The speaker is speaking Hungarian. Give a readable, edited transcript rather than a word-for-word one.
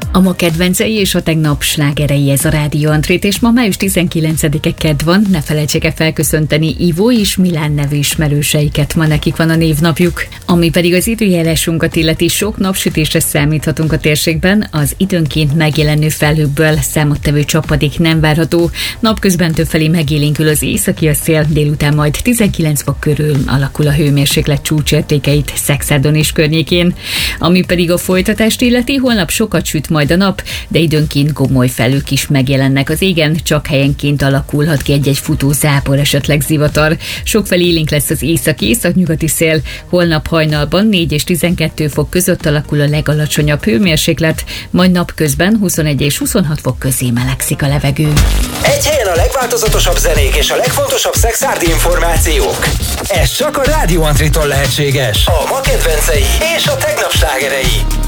A ma kedvencei és a tegnap slágerei, ez a Rádió Antrét, és ma május 19-e kedd van, ne felejtsék el felköszönteni Ivo és Milán nevű ismerőseiket, ma nekik van a névnapjuk. Ami pedig az időjárásunkat illeti, sok napsütésre számíthatunk a térségben, az időnként megjelenő felhőkből számottevő csapadék nem várható, napközben többfelé megélénkül az északi szél, délután majd 19 fok körül alakul a hőmérséklet csúcsértékeit Szexádon és környékén. Ami pedig a folytatást illeti, holnap sokat süt majd a nap, de időnként gomoly felhők is megjelennek az égen, csak helyenként alakulhat ki egy-egy futó zápor, esetleg zivatar. Sokfelé élénk lesz az északi-északnyugati szél, holnap hajnalban 4 és 12 fok között alakul a legalacsonyabb hőmérséklet, majd napközben 21 és 26 fok közé melegszik a levegő. Egy helyen a legváltozatosabb zenék és a legfontosabb szexárdi információk. Ez csak a Rádió Antrétól lehetséges. A ma kedvencei és a tegnap slágerei.